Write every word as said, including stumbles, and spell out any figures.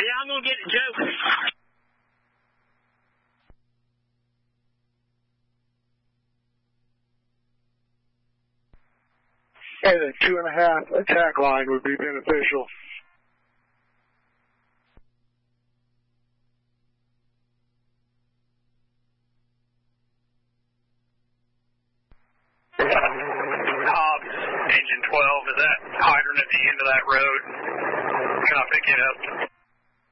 Yeah, I'm going to get it, Joe. And a two and a half attack line would be beneficial. Hobbs, engine twelve, is that hydrant at the end of that road? Can I pick it up?